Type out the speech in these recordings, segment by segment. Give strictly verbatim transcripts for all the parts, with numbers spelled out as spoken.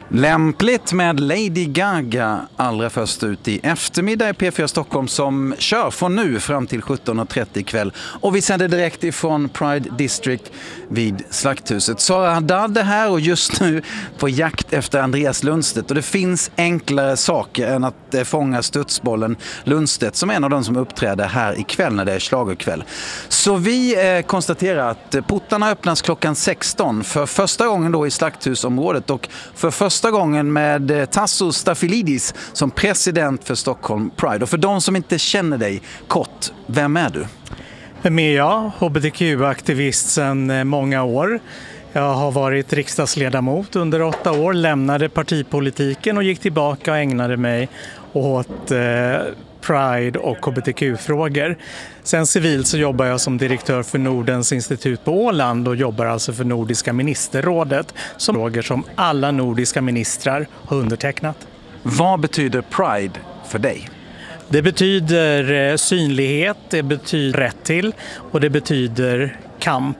Lämpligt med Lady Gaga allra först ut i eftermiddag i P fyra Stockholm som kör från nu fram till sjutton och trettio ikväll. Och vi sänder direkt ifrån Pride District vid Slakthuset. Sara Haddad är här och just nu på jakt efter Andreas Lundstedt. Och det finns enklare saker än att fånga studsbollen Lundstedt som är en av de som uppträder här ikväll när det är schlagerkväll. Så vi eh, konstaterar att portarna öppnas klockan sexton för första gången då i Slakthusområdet och för första Första gången med Tasso Stafilidis som president för Stockholm Pride. Och för de som inte känner dig kort, vem är du? Vem är jag? H B T Q-aktivist sedan många år. Jag har varit riksdagsledamot under åtta år, lämnade partipolitiken och gick tillbaka och ägnade mig åt eh, Pride och H B T Q-frågor. Sen civilt så jobbar jag som direktör för Nordens institut på Åland och jobbar alltså för Nordiska ministerrådet som frågor som alla nordiska ministrar har undertecknat. Vad betyder Pride för dig? Det betyder synlighet, det betyder rätt till och det betyder kamp.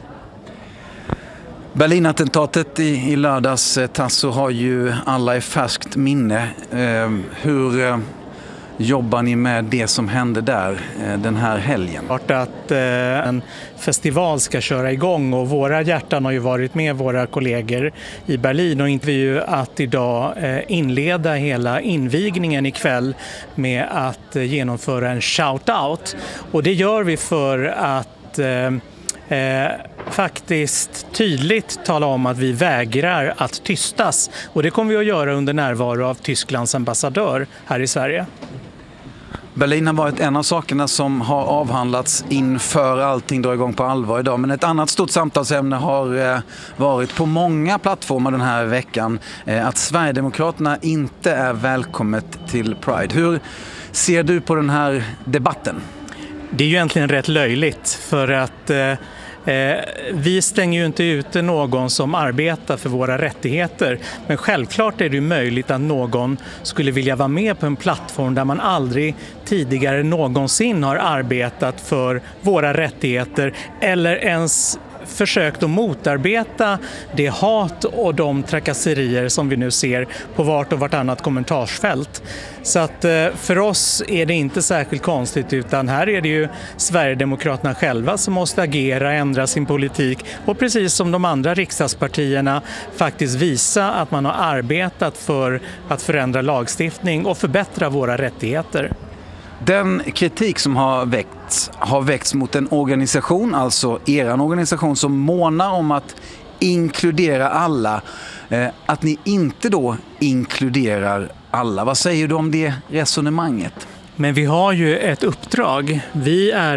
Berlinattentatet i, i lördags, Tasso, har ju alla i färskt minne. Eh, hur... Eh... Jobbar ni med det som hände där eh, den här helgen? Klart att eh, en festival ska köra igång och våra hjärtan har ju varit med våra kollegor i Berlin och inte vi ju att idag eh, inleda hela invigningen ikväll med att eh, genomföra en shout-out. Och det gör vi för att eh, eh, faktiskt tydligt tala om att vi vägrar att tystas. Och det kommer vi att göra under närvaro av Tysklands ambassadör här i Sverige. Berlin har varit en av sakerna som har avhandlats inför allting drar igång på allvar idag. Men ett annat stort samtalsämne har eh, varit på många plattformar den här veckan eh, att Sverigedemokraterna inte är välkommet till Pride. Hur ser du på den här debatten? Det är ju egentligen rätt löjligt för att eh, Eh, vi stänger ju inte ute någon som arbetar för våra rättigheter, men självklart är det ju möjligt att någon skulle vilja vara med på en plattform där man aldrig tidigare någonsin har arbetat för våra rättigheter eller ens försökt att motarbeta det hat och de trakasserier som vi nu ser på vart och vartannat kommentarsfält. Så att för oss är det inte särskilt konstigt, utan här är det ju Sverigedemokraterna själva som måste agera, ändra sin politik och precis som de andra riksdagspartierna faktiskt visa att man har arbetat för att förändra lagstiftning och förbättra våra rättigheter. Den kritik som har väckts har väckts mot en organisation, alltså eran organisation, som månar om att inkludera alla. Eh, att ni inte då inkluderar alla. Vad säger du om det resonemanget? Men vi har ju ett uppdrag. Vi är